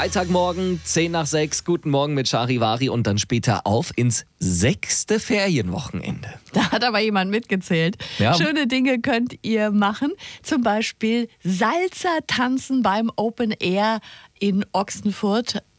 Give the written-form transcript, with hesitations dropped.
Freitagmorgen, 5:50. Guten Morgen mit Charivari und dann später auf ins 6. Ferienwochenende. Da hat aber jemand mitgezählt. Ja. Schöne Dinge könnt ihr machen. Zum Beispiel Salsa tanzen beim Open Air in Ochsenfurt.